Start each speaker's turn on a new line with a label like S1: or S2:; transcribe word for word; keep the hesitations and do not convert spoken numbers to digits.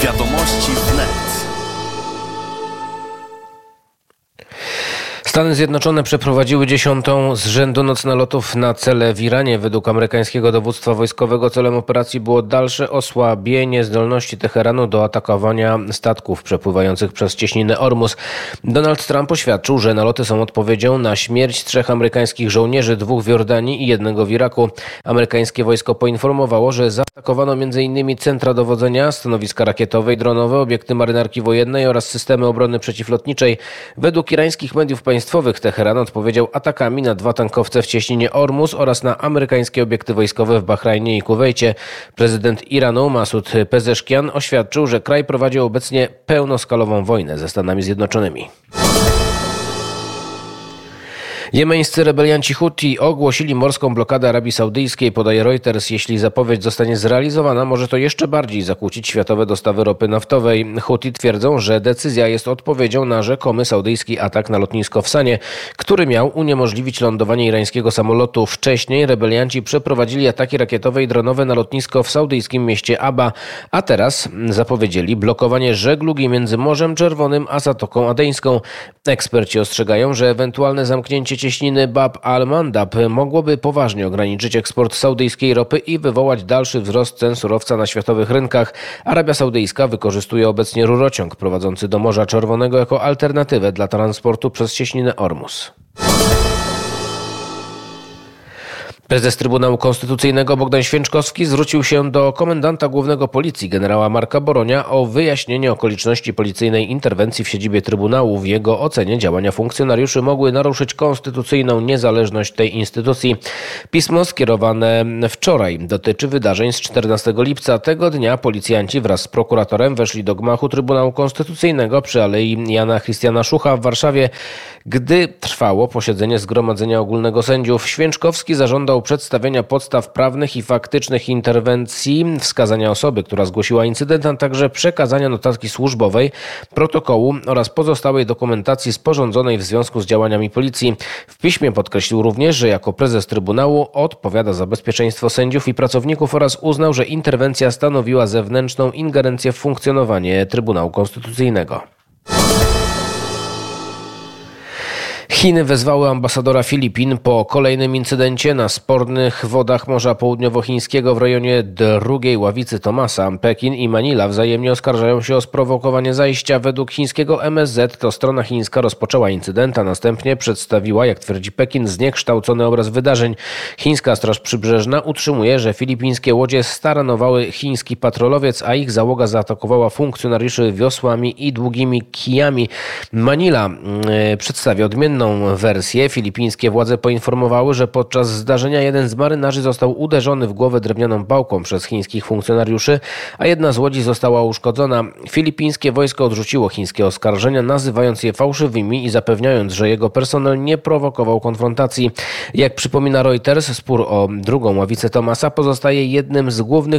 S1: Wiadomości wnet.
S2: Stany Zjednoczone przeprowadziły dziesiątą z rzędu noc nalotów na cele w Iranie. Według amerykańskiego dowództwa wojskowego celem operacji było dalsze osłabienie zdolności Teheranu do atakowania statków przepływających przez cieśninę Ormus. Donald Trump oświadczył, że naloty są odpowiedzią na śmierć trzech amerykańskich żołnierzy, dwóch w Jordanii i jednego w Iraku. Amerykańskie wojsko poinformowało, że zaatakowano m in centra dowodzenia, stanowiska rakietowe i dronowe, obiekty marynarki wojennej oraz systemy obrony przeciwlotniczej. Według irańskich mediów państwowych Teheran odpowiedział atakami na dwa tankowce w cieśninie Ormus oraz na amerykańskie obiekty wojskowe w Bahrajnie i Kuwejcie. Prezydent Iranu Masud Pezeszkian oświadczył, że kraj prowadzi obecnie pełnoskalową wojnę ze Stanami Zjednoczonymi. Jemeńscy rebelianci Huti ogłosili morską blokadę Arabii Saudyjskiej, podaje Reuters. Jeśli zapowiedź zostanie zrealizowana, może to jeszcze bardziej zakłócić światowe dostawy ropy naftowej. Huti twierdzą, że decyzja jest odpowiedzią na rzekomy saudyjski atak na lotnisko w Sanie, który miał uniemożliwić lądowanie irańskiego samolotu. Wcześniej rebelianci przeprowadzili ataki rakietowe i dronowe na lotnisko w saudyjskim mieście Aba, a teraz zapowiedzieli blokowanie żeglugi między Morzem Czerwonym a Zatoką Adeńską. Eksperci ostrzegają, że ewentualne zamknięcie cieśniny Bab al-Mandab mogłoby poważnie ograniczyć eksport saudyjskiej ropy i wywołać dalszy wzrost cen surowca na światowych rynkach. Arabia Saudyjska wykorzystuje obecnie rurociąg prowadzący do Morza Czerwonego jako alternatywę dla transportu przez cieśninę Ormus. Prezes Trybunału Konstytucyjnego Bogdan Święczkowski zwrócił się do komendanta głównego Policji generała Marka Boronia o wyjaśnienie okoliczności policyjnej interwencji w siedzibie Trybunału. W jego ocenie działania funkcjonariuszy mogły naruszyć konstytucyjną niezależność tej instytucji. Pismo skierowane wczoraj dotyczy wydarzeń z czternastego lipca. Tego dnia policjanci wraz z prokuratorem weszli do gmachu Trybunału Konstytucyjnego przy Alei Jana Chrystiana Szucha w Warszawie, gdy trwało posiedzenie Zgromadzenia Ogólnego Sędziów. Święczkowski zażądał przedstawienia podstaw prawnych i faktycznych interwencji, wskazania osoby, która zgłosiła incydent, a także przekazania notatki służbowej, protokołu oraz pozostałej dokumentacji sporządzonej w związku z działaniami policji. W piśmie podkreślił również, że jako prezes Trybunału odpowiada za bezpieczeństwo sędziów i pracowników oraz uznał, że interwencja stanowiła zewnętrzną ingerencję w funkcjonowanie Trybunału Konstytucyjnego. Chiny wezwały ambasadora Filipin po kolejnym incydencie na spornych wodach Morza Południowochińskiego w rejonie drugiej ławicy Thomasa. Pekin i Manila wzajemnie oskarżają się o sprowokowanie zajścia. Według chińskiego M S Z to strona chińska rozpoczęła incydent, a następnie przedstawiła, jak twierdzi Pekin, zniekształcony obraz wydarzeń. Chińska Straż Przybrzeżna utrzymuje, że filipińskie łodzie staranowały chiński patrolowiec, a ich załoga zaatakowała funkcjonariuszy wiosłami i długimi kijami. Manila yy, przedstawia odmienną wersję. Filipińskie władze poinformowały, że podczas zdarzenia jeden z marynarzy został uderzony w głowę drewnianą pałką przez chińskich funkcjonariuszy, a jedna z łodzi została uszkodzona. Filipińskie wojsko odrzuciło chińskie oskarżenia, nazywając je fałszywymi i zapewniając, że jego personel nie prowokował konfrontacji. Jak przypomina Reuters, spór o drugą ławicę Thomasa pozostaje jednym z głównych